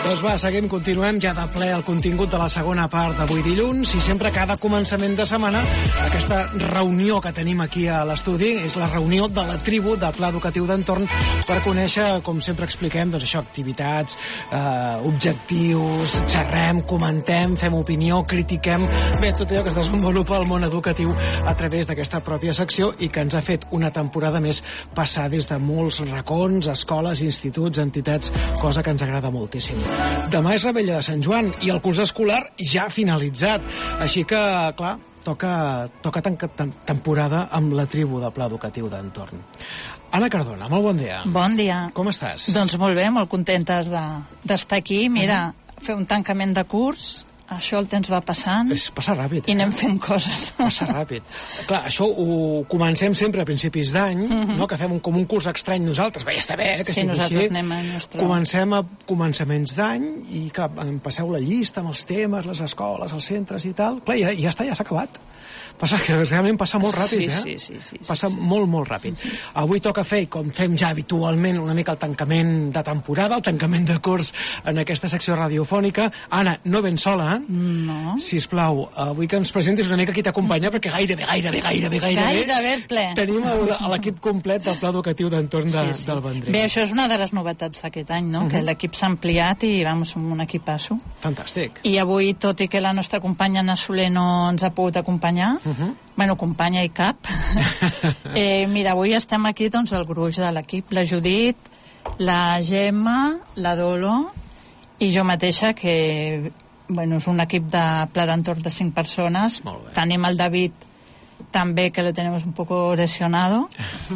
Doncs va, continuem ja de ple el contingut de la segona part d'avui dilluns i sempre cada començament de setmana aquesta reunió que tenim aquí a l'estudi és la reunió de la tribu de Pla Educatiu d'Entorn per conèixer, com sempre expliquem, doncs això, activitats, objectius, xerrem, comentem, fem opinió, critiquem, bé, tot allò que es desenvolupa al món educatiu a través d'aquesta pròpia secció i que ens ha fet una temporada més passar des de molts racons, escoles, instituts, entitats, cosa que ens agrada moltíssim. Demà és Revetlla de Sant Joan i el curs escolar ja ha finalitzat. Així que, clar, toca temporada amb la tribu de Pla Educatiu d'Entorn. Anna Cardona, molt bon dia. Bon dia. Com estàs? Doncs molt bé, molt contentes d'estar aquí. Mira, fer un tancament de curs, això el temps va passant. Passa ràpid. I anem fent coses. Passa ràpid. Clar, això ho comencem sempre a principis d'any, no? Que fem com un curs estrany nosaltres. Bé, està bé, que sí, nosaltres anem a nostre... Comencem a començaments d'any i que em passeu la llista amb els temes, les escoles, els centres i tal. Clar, ja està, ja s'ha acabat. Passa que realment passa molt ràpid, Sí. Passa molt, molt ràpid. Avui toca fer, com fem ja habitualment, una mica el tancament de temporada, el tancament de curs en aquesta secció radiofònica. Anna, no ben sola, No. Sisplau, avui que ens presentis una mica qui t'acompanya, perquè gairebé ple. Tenim l'equip complet del Pla Educatiu d'Entorn del Vendrell. Bé, això és una de les novetats d'aquest any, no? Que l'equip s'ha ampliat i som un equipasso. Fantàstic. I avui, tot i que la nostra companya Anna Soler no ens ha pogut acompanyar, bueno, companya i cap, mira, avui estem aquí, doncs, el gruix de l'equip, la Judit, la Gemma, la Dolo i jo mateixa, que bueno, és un equip de Pla d'Entorn de 5 persones. Tenim el David també, que lo tenemos un poco lesionado.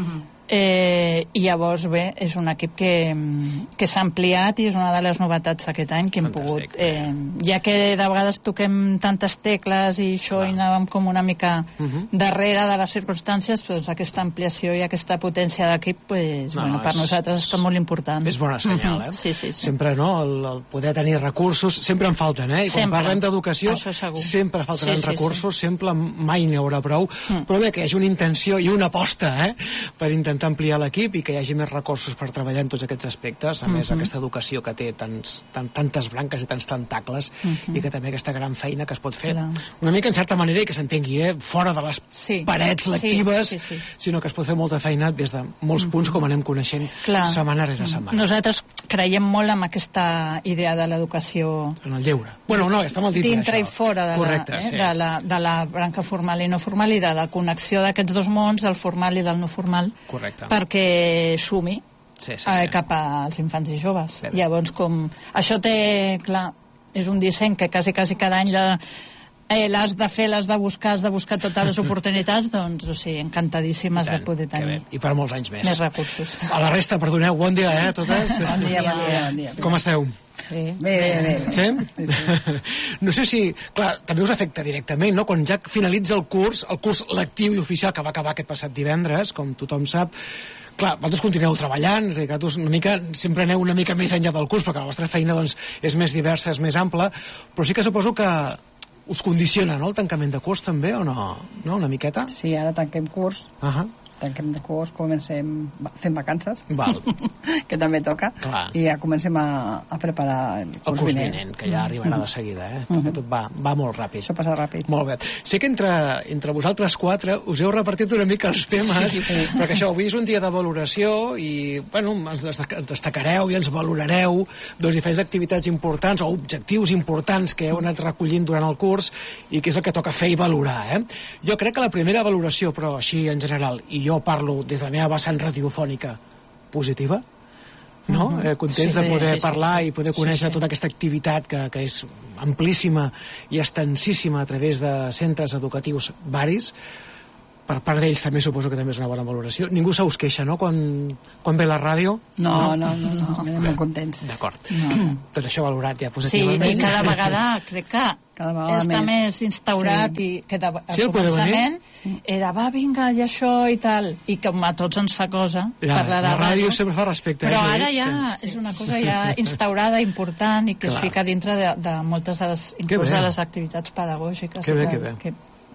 I llavors, bé, és un equip que s'ha ampliat i és una de les novetats d'aquest any que hem pogut... ja que de vegades toquem tantes tecles i això i anàvem com una mica darrere de les circumstàncies, doncs aquesta ampliació i aquesta potència d'equip, per nosaltres ha estat molt important. És bona senyal, Sí. Sempre, no?, el poder tenir recursos, sempre en falten, I quan parlem d'educació, sempre faltaran recursos, sempre mai n'hi haurà prou, però bé, que hi hagi una intenció i una aposta, per intentar ampliar l'equip i que hi hagi més recursos per treballar en tots aquests aspectes, a més aquesta educació que té tantes branques i tants tentacles i que també aquesta gran feina que es pot fer una mica en certa manera i que s'entengui, fora de les parets lectives, sinó que es pot fer molta feina des de molts punts, com anem coneixent setmana rere setmana. Nosaltres creiem molt en aquesta idea de l'educació en el lleure. Bueno, no, està mal dit dintre i fora de la branca formal i no formal i de la connexió d'aquests dos mons, del formal i del no formal, perquè sumi cap als infants i joves. Llavors, com això té, clar, és un disseny que quasi cada any l'has de fer, l'has de buscar totes les oportunitats, doncs, o sigui, encantadíssimes de poder tenir. I per molts anys més. Més recursos. A la resta, perdoneu, bon dia, a totes. Bon dia. Com esteu? Bé. Sí? No sé si... Clar, també us afecta directament, no? Quan ja finalitza el curs lectiu i oficial que va acabar aquest passat divendres, com tothom sap, clar, vosaltres continueu treballant, sempre aneu una mica més enllà del curs, perquè la vostra feina doncs, és més diversa, és més ampla, però sí que suposo que us condiciona, no?, el tancament de curs també, o no? No, una miqueta? Sí, ara tanquem curs. Tanquem de curs, comencem fent vacances, que també toca, i ja comencem a preparar el curs vinent. Que ja arribarà de seguida, que tot va molt ràpid. Això passa ràpid. Molt bé. Sé que entre vosaltres quatre us heu repartit una mica els temes, perquè això, avui és un dia de valoració i, bueno, ens destacareu i ens valorareu diferents activitats importants o objectius importants que heu anat recollint durant el curs i que és el que toca fer i valorar. Jo crec que la primera valoració, però així en general, i jo parlo des de la meva vessant radiofònica positiva, no? Contents de poder parlar i poder conèixer tota aquesta activitat que és amplíssima i extensíssima a través de centres educatius varis. Per part d'ells també suposo que també és una bona valoració. Ningú se us queixa, no?, quan ve la ràdio? No, anem molt contents. D'acord. Tot això valorat ja positivament. Sí, i cada vegada crec que està més instaurat i que al començament era, vinga, i això i tal, i com a tots ens fa cosa parlar de la ràdio sempre fa respecte, però ara ja és una cosa ja instaurada, important, i que es fica dintre de moltes de les activitats pedagògiques. Que bé.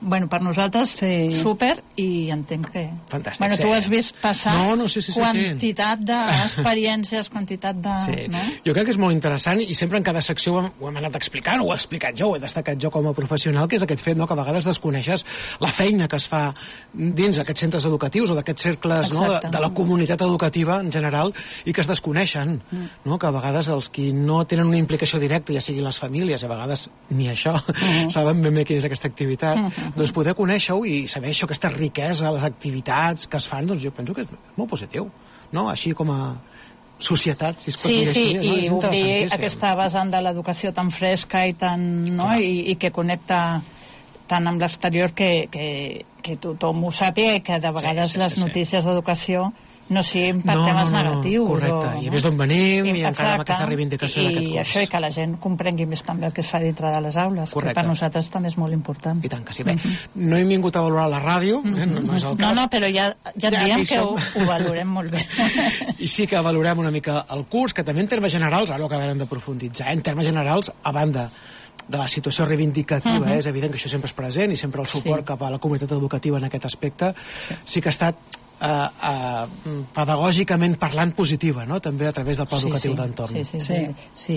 bueno, per nosaltres, súper, i entenc que... Fantàstic, bueno, tu has vist passar quantitat d'experiències, quantitat de... Sí. No? Jo crec que és molt interessant, i sempre en cada secció ho hem anat explicant, ho he explicat jo, ho he destacat jo com a professional, que és aquest fet, no?, que a vegades desconeixes la feina que es fa dins d'aquests centres educatius o d'aquests cercles, no?, de la comunitat educativa en general, i que es desconeixen, no?, que a vegades els qui no tenen una implicació directa, ja siguin les famílies, a vegades ni això, saben ben bé quina és aquesta activitat, doncs poder conèixer-ho i saber això, aquesta riquesa, les activitats que es fan, doncs jo penso que és molt positiu, no?, així com a societat, si es pot dir així. Sí, i obrir aquesta vessant de l'educació tan fresca i tan, no?, i que connecta tant amb l'exterior que tothom ho sàpiga, i que de vegades les notícies d'educació no siguin per temes negatius. Correcte, i a més d'on venim, i encara amb aquesta reivindicació d'aquest curs. I això, i que la gent comprengui més també el que es fa dintre de les aules, que per nosaltres també és molt important. I tant que sí. Bé, no hem vingut a valorar la ràdio, no és el cas. No, però ja et diem que ho valorem molt bé. I sí que valorem una mica el curs, que també en termes generals, ara ho acabarem de profunditzar, en termes generals, a banda de la situació reivindicativa, és evident que això sempre és present, i sempre el suport cap a la comunitat educativa en aquest aspecte, sí que ha estat pedagògicament parlant positiva, no?, també a través del pla educatiu d'entorn. Sí.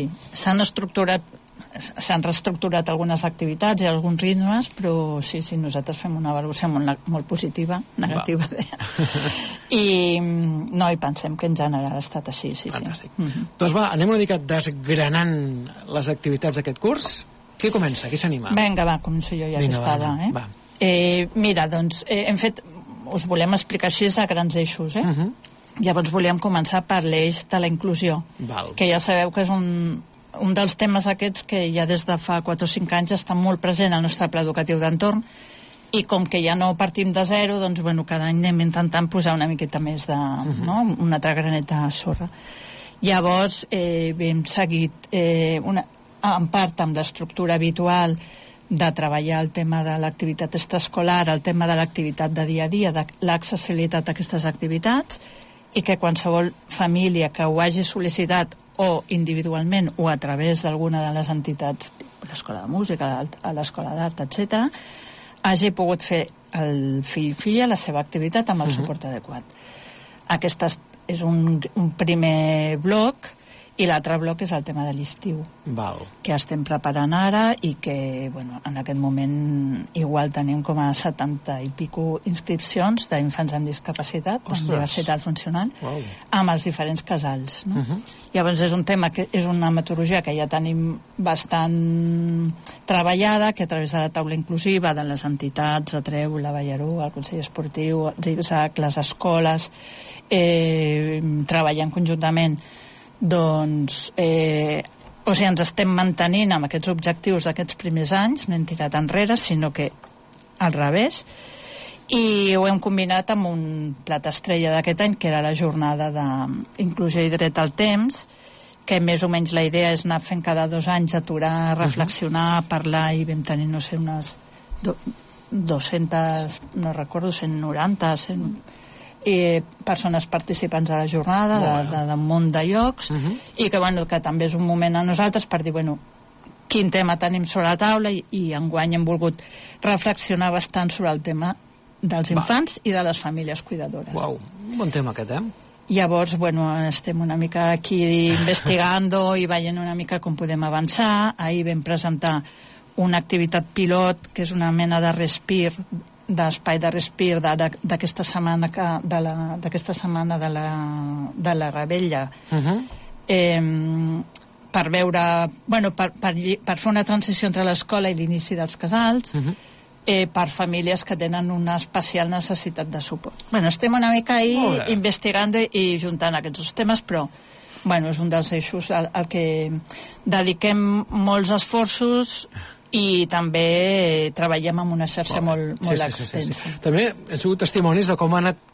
S'han reestructurat algunes activitats i alguns ritmes, però sí, nosaltres fem una valoració molt positiva, negativa. I pensem que en general ha estat així, sí. Fantàstic. Doncs va, anem una mica desgranant les activitats d'aquest curs. Qui comença? Qui s'anima? Vinga, va, començo jo ja d'estada. Mira, doncs, hem fet... Us volem explicar així a grans eixos, Llavors volíem començar per l'eix de la inclusió, que ja sabeu que és un dels temes aquests que ja des de fa 4 o 5 anys està molt present al nostre pla educatiu d'entorn, i com que ja no partim de zero, doncs, bueno, cada any anem intentant posar una miqueta més de... un altre granet de sorra. Llavors, hem seguit en part amb l'estructura habitual de treballar el tema de l'activitat extraescolar, el tema de l'activitat de dia a dia, de l'accessibilitat a aquestes activitats, i que qualsevol família que ho hagi sol·licitat o individualment o a través d'alguna de les entitats, l'escola de música, l'escola d'art, etc., hagi pogut fer el fill-filla la seva activitat amb el suport adequat. Aquest és un primer bloc, i l'altre bloc és el tema de l'estiu, que estem preparant ara i que, bueno, en aquest moment igual tenim com a 70 i pico inscripcions d'infants amb discapacitat, amb diversitat funcional, amb els diferents casals, no? Llavors és un tema, és una metodologia que ja tenim bastant treballada, que a través de la taula inclusiva de les entitats, Atreu, la Ballaró, el Consell Esportiu, el ZIGZAG, les escoles, treballant conjuntament, doncs ens estem mantenint amb aquests objectius d'aquests primers anys, no hem tirat enrere, sinó que al revés, i ho hem combinat amb un plat estrella d'aquest any, que era la jornada d'inclusió i dret al temps, que més o menys la idea és anar fent cada 2 anys, aturar, reflexionar, parlar, i vam tenir, no sé, unes 200, no recordo, 190, 100... persones participants a la jornada d'un munt de llocs, i que, bueno, que també és un moment a nosaltres per dir, bueno, quin tema tenim sobre la taula, i enguany hem volgut reflexionar bastant sobre el tema dels infants i de les famílies cuidadores. Uau, un bon tema aquest, Llavors, bueno, estem una mica aquí investigando i veient una mica com podem avançar. Ahir vam presentar una activitat pilot, que és una mena de respir, d'espai de respir d'aquesta setmana de la Rebella, per veure, bueno, per fer una transició entre l'escola i l'inici dels casals, per famílies que tenen una especial necessitat de suport. Bueno, estem una mica ahí investigant i juntant aquests dos temes, però bueno, és un dels eixos al que dediquem molts esforços, i també treballem amb una xarxa molt extensa. També hem sigut testimonis de com ha anat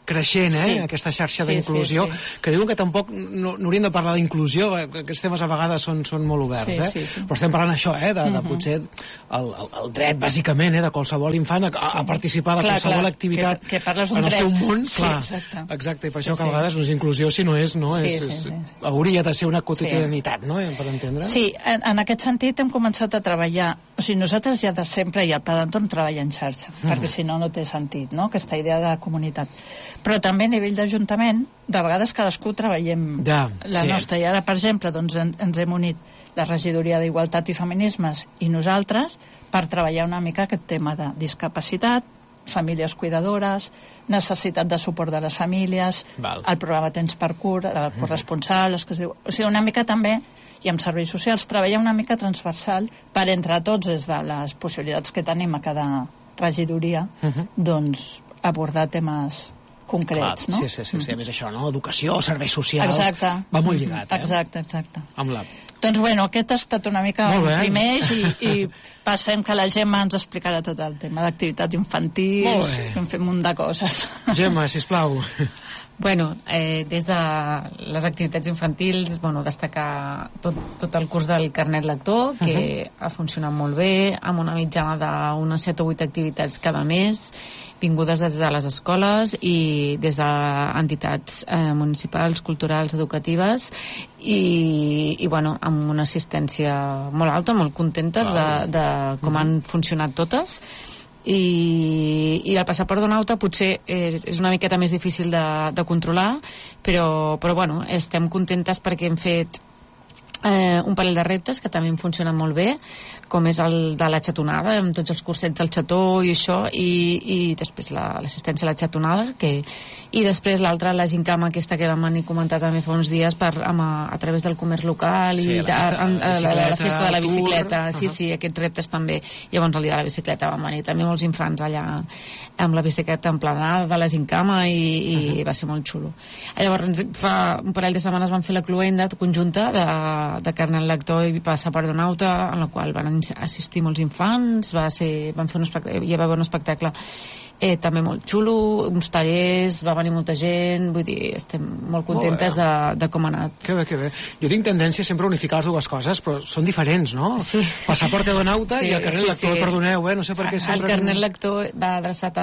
creixent, aquesta xarxa d'inclusió, que diuen que tampoc no hauríem de parlar d'inclusió, aquests temes a vegades són molt oberts, però estem parlant això, de potser el dret, bàsicament, de qualsevol infant a participar de qualsevol activitat en el seu món, exacte, i per això que a vegades no és inclusió, si no és, hauria de ser una quotidianitat, per entendre? Sí, en aquest sentit hem començat a treballar, o sigui, nosaltres ja de sempre i el Pla d'Entorn treballa en xarxa, perquè si no té sentit, aquesta idea de comunitat. Però també a nivell d'Ajuntament, de vegades cadascú treballem la nostra. I ara, per exemple, ens hem unit la Regidoria d'Igualtat i Feminismes i nosaltres per treballar una mica aquest tema de discapacitat, famílies cuidadores, necessitat de suport de les famílies, el programa Temps per Cura, el corresponsal, que es diu... O sigui, una mica també, i amb serveis socials, treballar una mica transversal per entre tots, des de les possibilitats que tenim a cada regidoria, doncs abordar temes concrets, no? Sí, a més això, no? Educació, serveis socials... Va molt lligat, Exacte. Amb la... Doncs bueno, aquest ha estat una mica el primer eix i passem que la Gemma ens explicarà tot el tema d'activitat infantil, hem fet un munt de coses. Gemma, sisplau. Bueno, des de les activitats infantils, destacar tot el curs del carnet lector, que ha funcionat molt bé, amb una mitjana d'unes 7 o 8 activitats cada mes, vingudes des de les escoles i des d'entitats municipals, culturals, educatives, i amb una assistència molt alta, molt contentes de com han funcionat totes. I el passaport d'Onauta potser és una miqueta més difícil de controlar, però estem contentes perquè hem fet un parell de reptes que també funcionen molt bé, com és el de la xatonada, amb tots els cursets del xató i això, i després l'assistència a la xatonada, i després l'altra, la gincama aquesta que vam venir a comentar també fa uns dies a través del comerç local i la festa de la bicicleta, sí, aquests reptes també. Llavors el dia de la bicicleta van venir també molts infants allà amb la bicicleta emplenada de la gincama i va ser molt xulo. Llavors fa un parell de setmanes vam fer la cluenda conjunta de carnet lector i passaport d'Onauta, en la qual van assistir molts infants, van fer hi va haver un espectacle també molt xulo, uns tallers, va venir molta gent, vull dir, estem molt contentes de com ha anat. Que bé. Jo tinc tendència sempre a unificar les dues coses, però són diferents, no? Sí. Passaport d'Onauta i el carnet lector, perdoneu, no sé per què sempre... El carnet lector va adreçat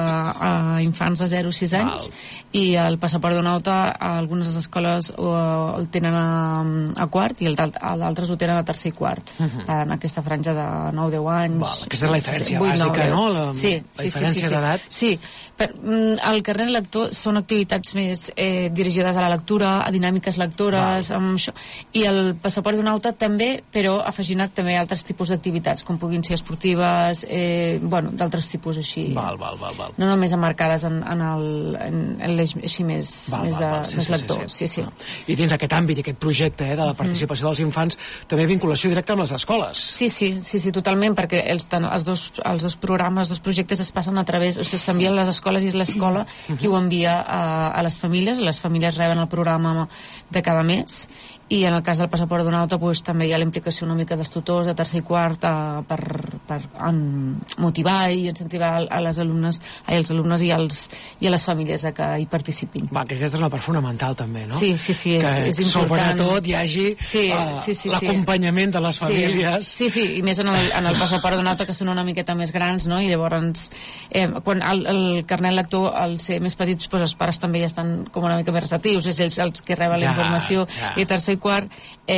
a infants de 0 a 6 anys i el passaport d'Onauta a algunes escoles el tenen a quart i d'altres ho tenen a tercer i quart, en aquesta franja de 9-10 anys. Aquesta és la diferència bàsica, no? La diferència d'edat. Sí, el carnet lector són activitats més dirigides a la lectura, a dinàmiques lectores, amb això, i el passaport d'Onauta també, però afegint també altres tipus d'activitats, com puguin ser esportives, d'altres tipus així. No només emmarcades en l'eix així més lector. Sí. I dins aquest àmbit, aquest projecte de la participació dels infants, també vinculació directa amb les escoles. Sí, totalment, perquè els dos programes, els dos projectes es passen a través, s'envien a les escoles i és l'escola qui ho envia a les famílies reben el programa de cada mes, i en el cas del passaport d'Onauta també hi ha la implicació una mica dels tutors de tercer i quart per motivar i incentivar als alumnes i a les famílies que hi participin. Que aquesta és una part fonamental també, no? Sí, és important. Sobretot hi hagi l'acompanyament de les famílies. Sí, i més en el passaport d'Onauta, que són una miqueta més grans, no? I llavors quan el carnet lector, al ser més petits, els pares també ja estan com una mica més receptius, és ells els que reben la informació, i tercer i quart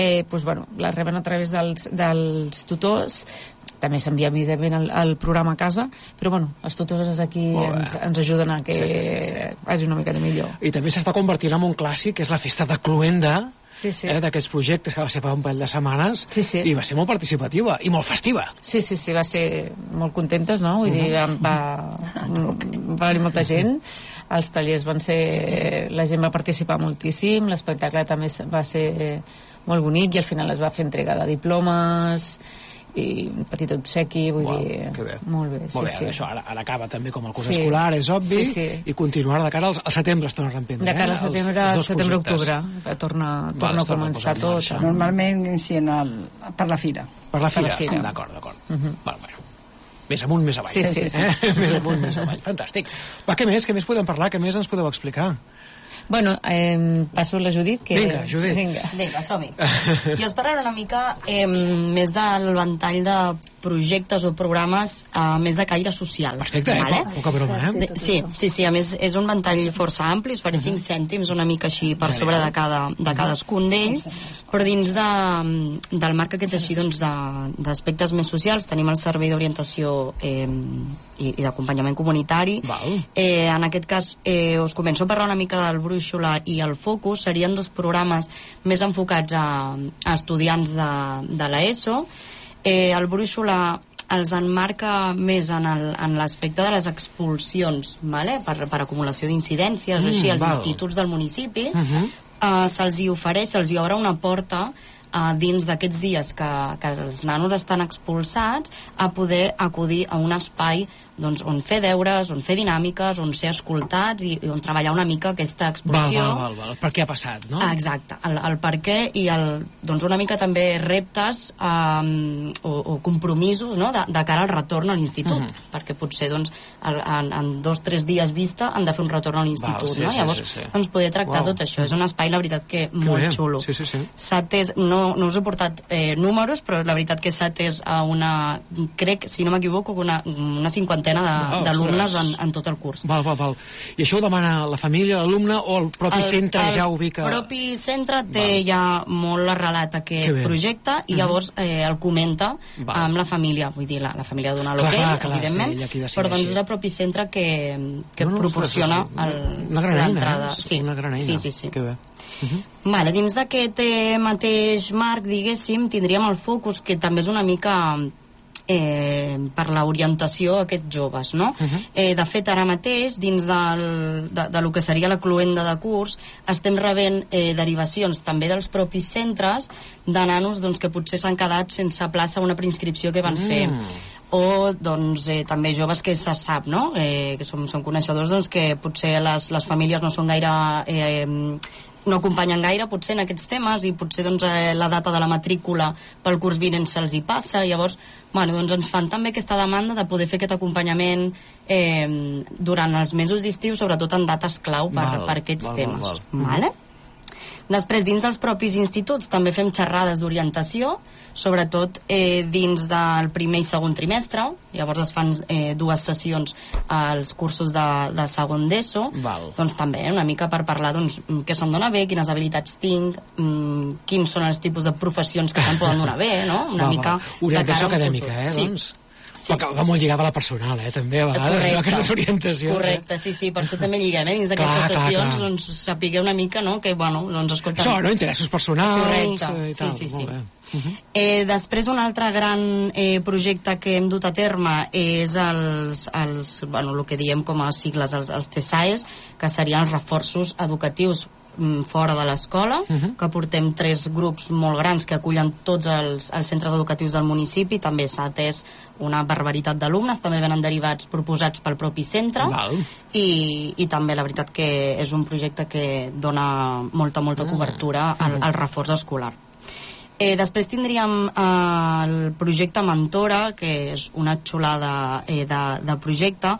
la reben a través dels tutors. També s'envia evidentment el programa a casa, però els tutors aquí ens ajuden a que vagi una mica de millor. I també s'està convertint en un clàssic, que és la festa de cluenda, d'aquests projectes, que va ser fa un parell de setmanes, i va ser molt participativa i molt festiva. Sí, va ser molt contentes, no? Vull dir, va venir molta gent, els tallers van ser... La gent va participar moltíssim, l'espectacle també va ser molt bonic i al final es va fer entrega de diplomes i un petit obsequi, vull dir... Molt bé. Això ara acaba també com el curs escolar, és obvi, i continuarà de cara al setembre es torna a reemprendre. De cara al setembre-octubre, que torna a començar tot. Normalment inicien per la fira. Per la fira, d'acord. Més amunt, més avall. Sí. Més amunt, més avall. Fantàstic. Va, què més podem parlar? Què més ens podeu explicar? Bueno, passo la Judit. Vinga, Judit. Vinga, som-hi. Jo us parlaré una mica més del ventall de projectes o programes més de caire social. Perfecte, poca broma, Sí, a més és un ventall força ampli, us faré 5 cèntims una mica així per sobre de cadascun d'ells, però dins del marc aquest així d'aspectes més socials tenim el servei d'orientació i d'acompanyament comunitari. En aquest cas us començo a parlar una mica del Brúixola i el Focus. Serien 2 programes més enfocats a estudiants de l'ESO. El Brúixola els enmarca més en l'aspecte de les expulsions, per acumulació d'incidències, així, als instituts del municipi. Se'ls hi ofereix, se'ls hi obre una porta dins d'aquests dies que els nanos estan expulsats a poder acudir a un espai on fer deures, on fer dinàmiques, on ser escoltats i on treballar una mica aquesta expulsió. El per què ha passat, no? Exacte, el per què i una mica també reptes o compromisos de cara al retorn a l'institut, perquè potser en 2 o 3 dies vista han de fer un retorn a l'institut, no? Llavors, poder tractar tot això. És un espai, la veritat, que molt xulo. S'ha atès, no us he portat números, però la veritat que s'ha atès a crec, si no m'equivoco, una 50 d'alumnes en tot el curs. Val. I això ho demana la família, l'alumne, o el propi centre ja ubica? El propi centre té ja molt arrelat aquest projecte i llavors el comenta amb la família, vull dir, la família dona l'hoquei, evidentment, però doncs és el propi centre que proporciona l'entrada. Una gran eina. Sí. Que bé. Dins d'aquest mateix marc, diguéssim, tindríem el Focus, que també és una mica per l'orientació a aquests joves, no? De fet, ara mateix, dins de lo que seria la cloenda de curs, estem rebent derivacions també dels propis centres de nanos que potser s'han quedat sense plaça a una preinscripció que van fer. O també joves que se sap, no? Que som coneixedors que potser les famílies no són gaire no acompanyen gaire potser en aquests temes i potser la data de la matrícula pel curs vinent se'ls hi passa, llavors ens fan també aquesta demanda de poder fer aquest acompanyament durant els mesos d'estiu, sobretot en dates clau per aquests temes. Després, dins dels propis instituts també fem xerrades d'orientació, sobretot dins del primer i segon trimestre. Llavors es fan 2 sessions als cursos de segon d'ESO, doncs també una mica per parlar què se'm dona bé, quines habilitats tinc, quins són els tipus de professions que se'm poden donar bé, no? Una mica orientació acadèmica, doncs. Sí. Va molt lligada a la personal, també, a vegades, aquestes orientacions. Correcte, sí, per això també lliguem, dins d'aquestes sessions, sapigueu una mica, no?, que, escolta... Això, no?, interessos personals... Correcte, sí. Després, un altre gran projecte que hem dut a terme és el que diem com a sigles, els TSAES, que serien els reforços educatius fora de l'escola, que portem 3 grups molt grans que acullen tots els centres educatius del municipi. També s'ha atès una barbaritat d'alumnes, també venen derivats proposats pel propi centre i també la veritat que és un projecte que dona molta cobertura al reforç escolar. Després tindríem el projecte Mentora, que és una xulada de projecte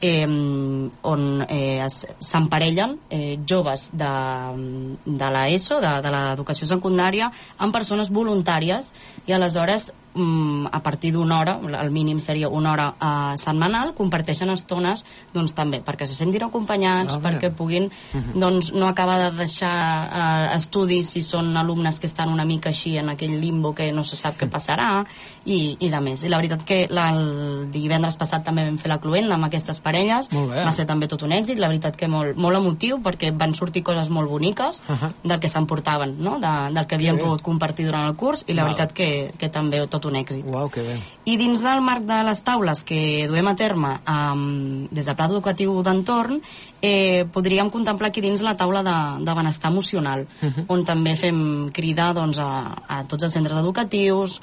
on s'emparellen joves de l'ESO, de l'educació secundària, amb persones voluntàries, i aleshores a partir d'una hora, el mínim seria una hora setmanal, comparteixen estones també perquè se sentin acompanyats, perquè puguin no acabar de deixar estudis si són alumnes que estan una mica així en aquell limbo que no se sap què passarà i de més. I la veritat que el divendres passat també vam fer la cloenda amb aquestes parelles, va ser també tot un èxit, la veritat que molt emotiu, perquè van sortir coses molt boniques del que s'emportaven, del que havien pogut compartir durant el curs, i la veritat que també tot un èxit. Que bé. I dins del marc de les taules que duem a terme des del Pla Educatiu d'Entorn, podríem contemplar aquí dins la taula de benestar emocional, on també fem cridar a tots els centres educatius,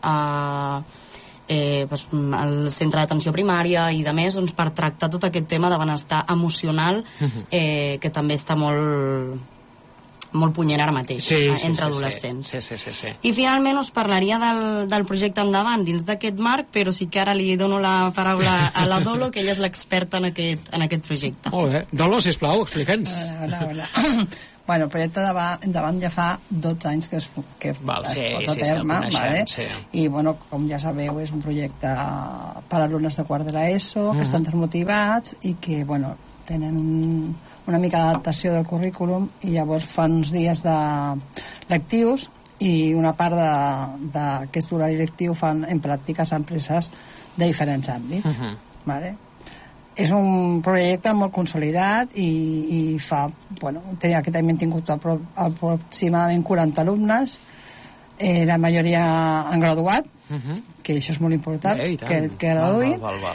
al centre d'atenció primària i de més, per tractar tot aquest tema de benestar emocional, que també està molt molt punyent ara mateix, entre adolescents. Sí. I finalment us parlaria del projecte Endavant dins d'aquest marc, però sí que ara li dono la paraula a la Dolo, que ella és l'experta en aquest projecte. Molt bé. Dolo, sisplau, explica'ns. Hola. Bueno, el projecte Endavant ja fa 12 anys que es porta a terme, vale? I, bueno, com ja sabeu, és un projecte per a alumnes de quart de l'ESO, que estan desmotivats i que, bueno, tenen una mica d'adaptació del currículum i llavors fan uns dies de lectius i una part d'aquest horari lectiu fan en pràctiques a empreses de diferents àmbits, vale? És un projecte molt consolidat i fa, bueno, aquest any hem tingut aproximadament 40 alumnes, la majoria han graduat, que això és molt important, que graduïn.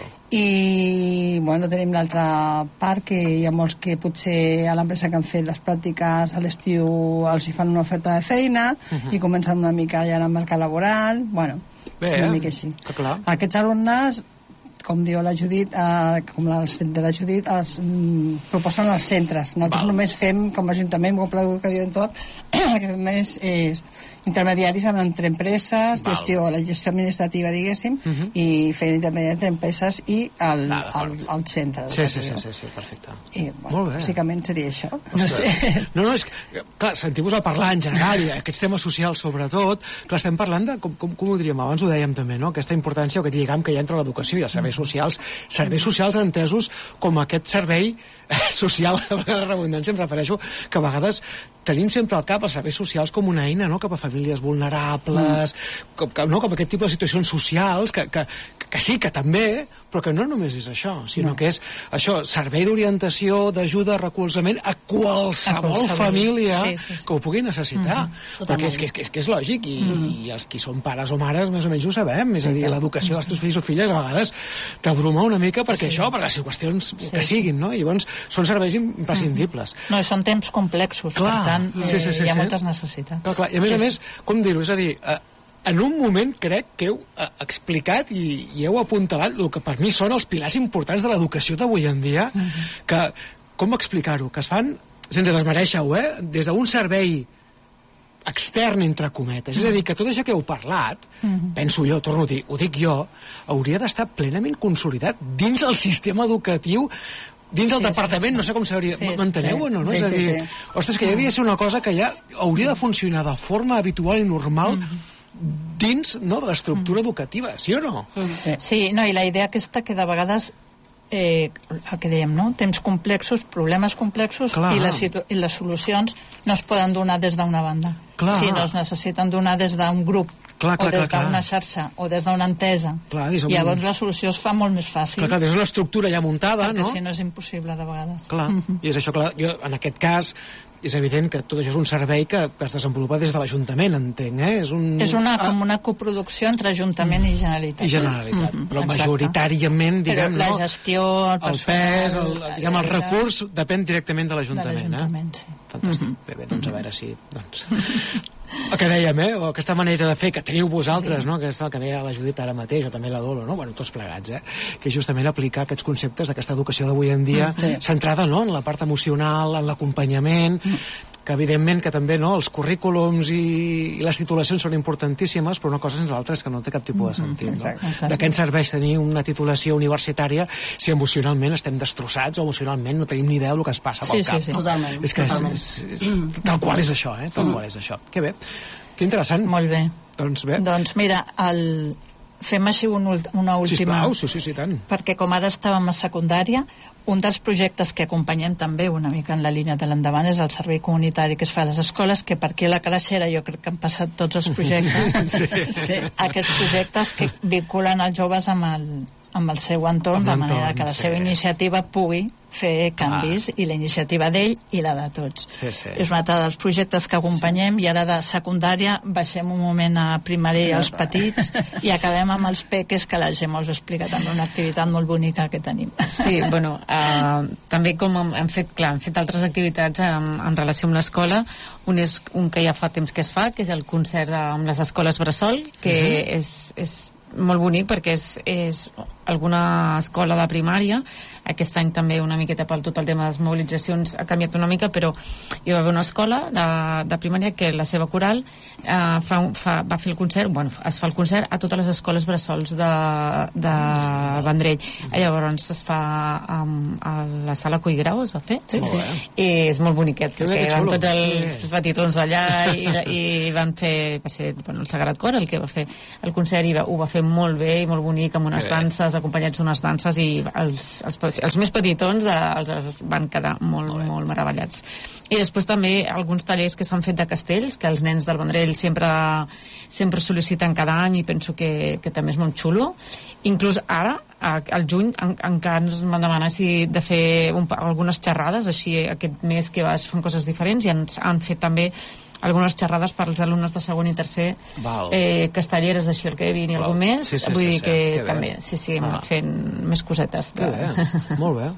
I, bueno, tenim l'altra part, que hi ha molts que potser a l'empresa que han fet les pràctiques a l'estiu els hi fan una oferta de feina i comencen una mica ja en el mercat laboral, bueno, una mica així. Aquests alumnes, com diu la Judit, com el centre de la Judit, els proposen als centres. Nosaltres només fem, com a Ajuntament, com a Pla d'Educació d'Entorn, el que fem és intermediaris entre empreses, la gestió administrativa, diguéssim, i fer intermediaris entre empreses i el centre. Sí, perfecte. I, bueno, bàsicament seria això. No sé. No, és que, clar, sentir-vos a parlar en general, i aquests temes socials sobretot, clar, estem parlant de, com ho diríem, abans ho dèiem també, no?, aquesta importància o aquest lligam que hi ha entre l'educació i els serveis socials entesos com aquest servei social, a la redundància em refereixo, que a vegades tenim sempre al cap els serveis socials com una eina, no?, cap a famílies vulnerables, com aquest tipus de situacions socials que sí, que també, però que no només és això, sinó que és això, servei d'orientació, d'ajuda, recolzament a qualsevol família que ho pugui necessitar. Perquè és que és lògic, i els qui són pares o mares més o menys ho sabem, és a dir, l'educació dels teus fills o filles a vegades t'abruma una mica perquè això, per les qüestions que siguin, no? I llavors són serveis imprescindibles. No, són temps complexos, per tant hi ha moltes necessitats. I a més, com dir-ho, és a dir, en un moment crec que heu explicat i heu apuntalat el que per mi són els pilars importants de l'educació d'avui en dia, que, com explicar-ho, que es fan, sense desmereixer-ho, des d'un servei extern, entre cometes. És a dir, que tot això que heu parlat, penso jo, torno a dir, ho dic jo, hauria d'estar plenament consolidat dins el sistema educatiu, dins del departament, no sé com s'hauria... M'enteneu o no? És a dir, ostres, que ja havia de ser una cosa que ja hauria de funcionar de forma habitual i normal dins de l'estructura educativa, sí o no? Sí, no, i la idea aquesta que de vegades el que dèiem, no? Temps complexos, problemes complexos, i les solucions no es poden donar des d'una banda, sinó es necessiten donar des d'un grup, o des d'una xarxa, o des d'una entesa. Llavors la solució es fa molt més fàcil. Clar, des d'una estructura ja muntada, no? Perquè si no és impossible de vegades. Clar, i és això, clar, jo en aquest cas és evident que tot això és un servei que es desenvolupa des de l'Ajuntament, entenc, És com una coproducció entre Ajuntament i Generalitat. Però majoritàriament, diguem, la gestió, el pes, el recurs depèn directament de l'Ajuntament. De l'Ajuntament, sí. Fantàstic. Bé, doncs a veure si... El que dèiem, o aquesta manera de fer que teniu vosaltres, no? Que és el que deia la Judit ara mateix, o també la Dolo, no? Bueno, tots plegats, que és justament aplicar aquests conceptes d'aquesta educació d'avui en dia centrada, no?, en la part emocional, en l'acompanyament, que evidentment que també, no?, els currículums i les titulacions són importantíssimes, però una cosa sense l'altra és que no té cap tipus de sentit, no? De què ens serveix tenir una titulació universitària si emocionalment estem destrossats o emocionalment no tenim ni idea del que ens passa pel cap. Sí, totalment. És que tal qual és això, tal qual és això. Que bé, que interessant. Molt bé. Doncs bé. Doncs mira, fem així una última... Sisplau, sí, tant. Perquè com ara estàvem a secundària, un dels projectes que acompanyem també una mica en la línia de l'endavant és el servei comunitari que es fa a les escoles, que per aquí a la Calaixera jo crec que han passat tots els projectes. Aquests projectes que vinculen els joves amb el seu entorn, de manera que la seva iniciativa pugui fer canvis, i la iniciativa d'ell i la de tots. És un altre dels projectes que acompanyem, i ara de secundària baixem un moment a primària als petits i acabem amb els peques, que la Gemma us ha explicat amb una activitat molt bonica que tenim. Sí, bueno, també com hem fet altres activitats en relació amb l'escola, un que ja fa temps que es fa, que és el concert amb les escoles bressol, que és molt bonic perquè és alguna escola de primària. Aquest any també una miqueta pel tot el tema de les mobilitzacions ha canviat una mica, però hi va haver una escola de primària que la seva coral va fer el concert, es fa el concert a totes les escoles bressols de Vendrell. Llavors es fa a la sala Collgrau, es va fer, i és molt boniquet perquè van tots els petitons allà i van fer, va ser el Sagrat Cor el que va fer el concert, i ho va fer molt bé i molt bonic, amb unes danses, acompanyats d'unes danses, i els més petitons els van quedar molt meravellats. I després també alguns tallers que s'han fet de castells, que els nens del Vendrell sempre sol·liciten cada any, i penso que també és molt xulo. Inclús ara, al juny, encara ens van demanar de fer algunes xerrades, així aquest mes que es fan coses diferents, i ens han fet també algunes xerrades per als alumnes de segon i tercer, castelleres, així el que vini algun mes, vull dir que també, hem anat fent més cosetes. Molt bé.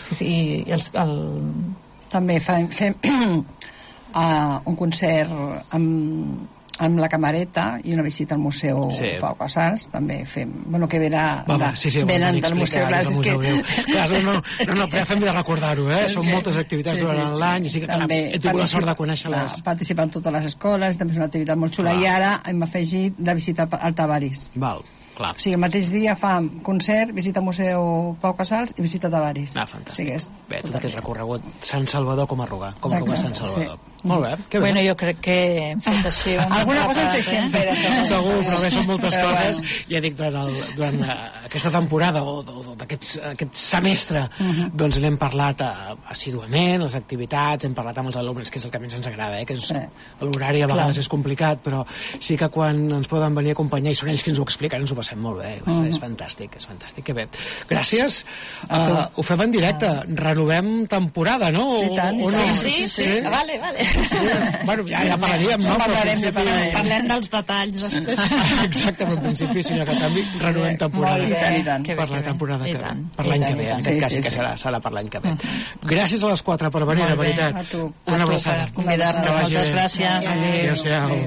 També fem un concert amb la camareta i una visita al Museu Pau Casals. També fem, que venen del Museu. No, però fem de recordar-ho, són moltes activitats durant l'any, i sí que he tingut la sort de conèixer-les. Participar en totes les escoles, també és una activitat molt xula, i ara hem afegit la visita al Tavaris. Val. Clar. O sigui, el mateix dia fam concert, visita al Museu Pau Casals i visita a Tavaris. Fantàstic. Bé, tot aquest recorregut Sant Salvador com a Rugar, Sant Salvador. Molt bé, que bé. Bueno, jo crec que hem fet així alguna cosa es deixem per això. Segur, però bé, són moltes coses. Ja dic, durant aquesta temporada o aquest semestre, doncs n'hem parlat assiduament, les activitats, hem parlat amb els alumnes, que és el que més ens agrada, que l'horari a vegades és complicat, però sí que quan ens poden venir a acompanyar, i són ells que ens ho expliquen, ens ho passem molt bé. És fantàstic, que bé. Gràcies. Ho fem en directe. Renovem temporada, no? I tant. Sí. Vale. Bueno, ja parlaríem, no? Parlem dels detalls després. Exacte, però en principi, senyor Catambi, renovem temporada. Per la temporada per l'any que ve. En aquest cas sí que serà per l'any que ve. Gràcies a les 4 per venir, de veritat. Una abraçada. Moltes gràcies. Adéu-siau.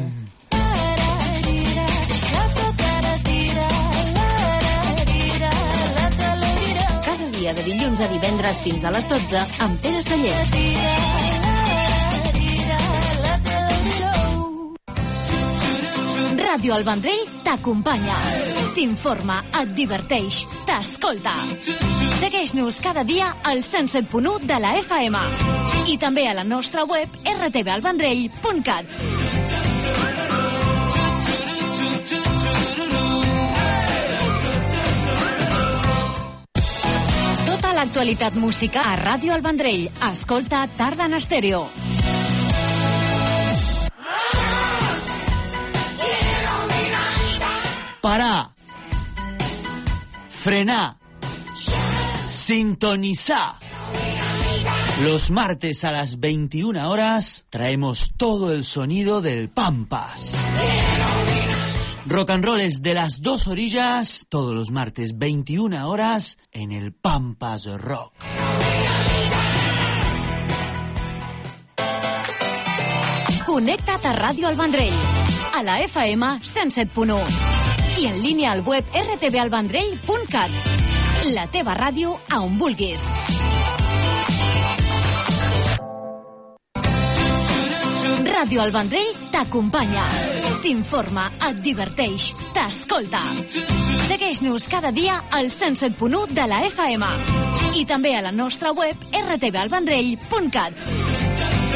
De dilluns a divendres fins a les 12 amb Pere Sallent. Ràdio El Vendrell t'acompanya, t'informa, et diverteix, t'escolta. Segueix-nos cada dia al 107.1 de la FM i també a la nostra web rtvalvendrell.cat. L'actualitat musical a Ràdio El Vendrell. Escolta Tarda en Estèreo. Parar. Frenar. Sintonizar. Los martes a las 21 horas traemos todo el sonido del Pampas. Rock and roll es de las dos orillas, todos los martes 21 horas en el Pampas Rock. Connecta't a Ràdio El Vendrell, a la FM 107.1 i en línia al web rtvalvendrell.cat. La teva ràdio a on vulguis. Ràdio El Vendrell t'acompanya, t'informa, et diverteix, t'escolta. Segueix-nos cada dia al 107.1 de la FM i també a la nostra web rtvalvendrell.cat.